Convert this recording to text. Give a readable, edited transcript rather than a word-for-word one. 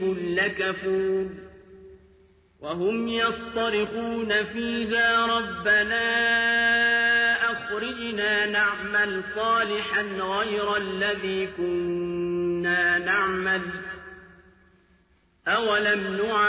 لكفور وهم يصطرخون فيها ربنا أخرجنا نعمل صالحا غير الذي كنا نعمل أولم نعمل